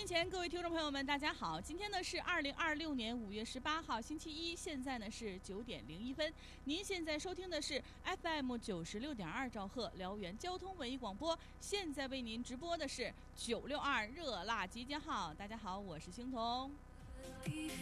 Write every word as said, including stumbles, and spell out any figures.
前各位听众朋友们大家好，今天呢是二零二六年五月十八号星期一，现在呢是九点零一分。您现在收听的是 F M 九十六点二兆赫辽源交通文艺广播，现在为您直播的是九六二热辣集结号。大家好，我是星彤。